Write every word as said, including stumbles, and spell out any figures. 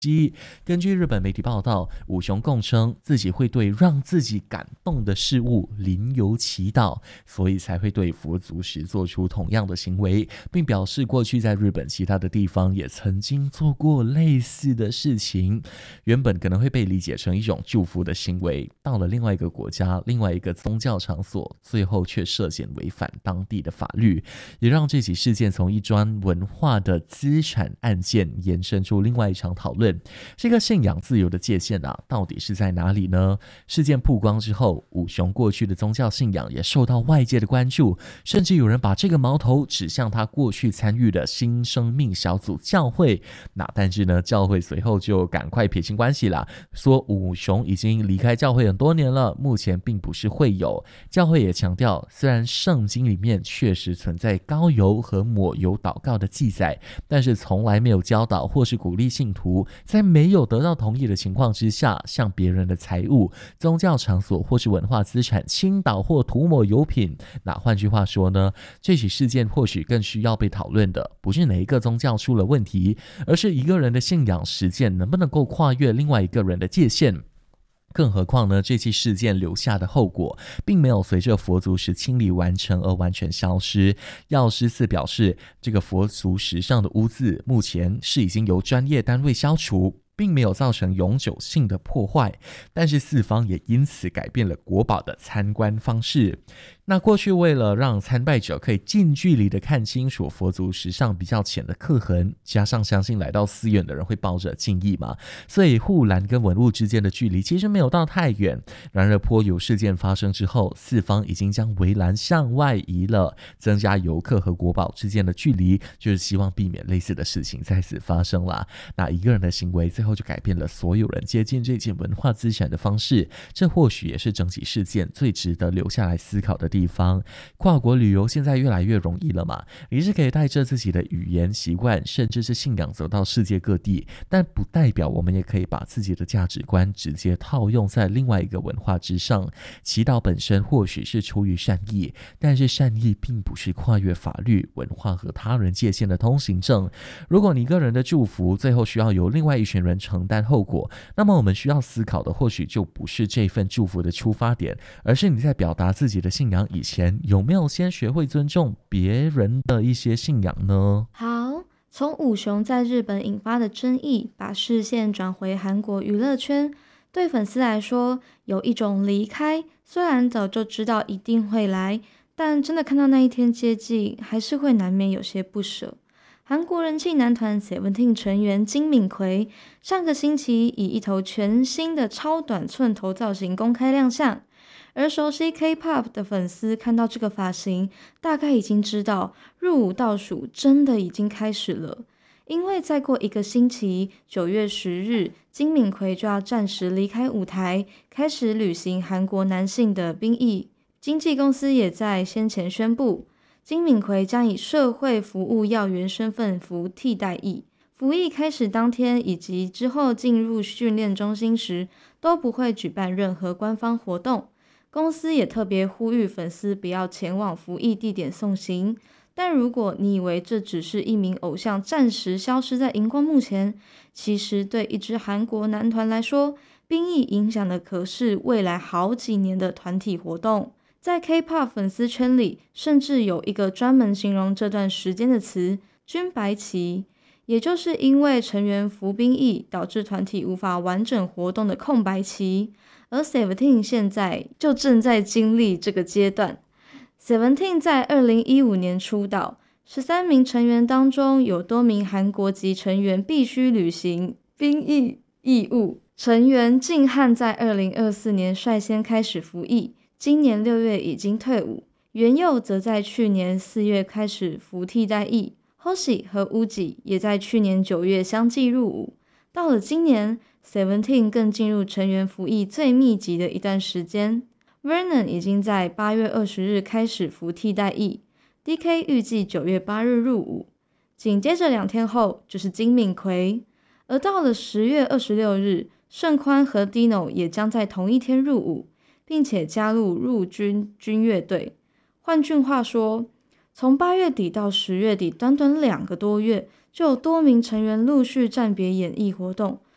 根据日本媒体报道，武雄供称自己会对让自己感动的事物临由祈祷，所以才会对佛祖石做出同样的行为，并表示过去在日本其他的地方也曾经做过类似的事情。原本可能会被理解成一种祝福的行为，到了另外一个国家、另外一个宗教场所，最后却涉嫌违反当地的法律，也让这起事件从一桩文化的资产案件延伸出另外一场讨论。这个信仰自由的界限啊，到底是在哪里呢？事件曝光之后，武雄过去的宗教信仰也受到外界的关注，甚至有人把这个矛头指向他过去参与的新生命小组教会。那但是呢，教会随后就赶快撇清关系啦，说武雄已经离开教会很多年了，目前并不是会友。教会也强调，虽然圣经里面确实存在膏油和抹油祷告的记载，但是从来没有教导或是鼓励信徒在没有得到同意的情况之下，向别人的财物、宗教场所或是文化资产倾倒或涂抹油品。那换句话说呢，这起事件或许更需要被讨论的，不是哪一个宗教出了问题，而是一个人的信仰实践能不能够跨越另外一个人的界限。更何况呢，这起事件留下的后果并没有随着佛祖石清理完成而完全消失。药师寺表示，这个佛祖石上的污渍目前是已经由专业单位消除，并没有造成永久性的破坏，但是寺方也因此改变了国宝的参观方式。那过去为了让参拜者可以近距离的看清楚佛祖石上比较浅的刻痕，加上相信来到寺院的人会抱着敬意嘛，所以护栏跟文物之间的距离其实没有到太远。然而泼油事件发生之后，寺方已经将围栏向外移了，增加游客和国宝之间的距离，就是希望避免类似的事情再次发生啦。那一个人的行为最后就改变了所有人接近这件文化资产的方式，这或许也是整起事件最值得留下来思考的地方。跨国旅游现在越来越容易了嘛，你是可以带着自己的语言习惯甚至是信仰走到世界各地，但不代表我们也可以把自己的价值观直接套用在另外一个文化之上。祈祷本身或许是出于善意，但是善意并不是跨越法律、文化和他人界限的通行证。如果你个人的祝福最后需要由另外一群人承担后果，那么我们需要思考的或许就不是这份祝福的出发点，而是你在表达自己的信仰以前有没有先学会尊重别人的一些信仰呢？ 好，从武雄在日本引发的争议，把视线转回韩国娱乐圈，对粉丝来说，有一种离开，虽然早就知道一定会来，但真的看到那一天接近，还是会难免有些不舍。韩国人气男团 Seventeen 成员金敏奎上个星期以一头全新的超短寸头造型公开亮相，而熟悉 K-pop 的粉丝看到这个发型，大概已经知道入伍倒数真的已经开始了。因为再过一个星期，九月十日，金敏奎就要暂时离开舞台，开始履行韩国男性的兵役。经纪公司也在先前宣布，金敏奎将以社会服务要员身份服替代役。服役开始当天以及之后进入训练中心时，都不会举办任何官方活动。公司也特别呼吁粉丝不要前往服役地点送行，但如果你以为这只是一名偶像暂时消失在荧光幕前，其实对一支韩国男团来说，兵役影响的可是未来好几年的团体活动。在 K-pop 粉丝圈里，甚至有一个专门形容这段时间的词“军白旗”，也就是因为成员服兵役导致团体无法完整活动的空白期。而 Seventeen 现在就正在经历这个阶段。Seventeen 在二零一五年出道，十三名成员当中有多名韩国籍成员必须履行兵役义务。成员敬汉在二零二四年率先开始服役，今年六月已经退伍。元佑则在去年四月开始服替代役。Hoshi 和 Uzi 也在去年九月相继入伍。到了今年，Seventeen 更进入成员服役最密集的一段时间。Vernon 已经在八月二十日开始服替代役 ，D K 预计九月八日入伍。紧接着两天后就是金敏奎，而到了十月二十六日，盛宽和 Dino 也将在同一天入伍，并且加入陆军军乐队。换句话说，从八月底到十月底，短短两个多月，就有多名成员陆续暂别演艺活动，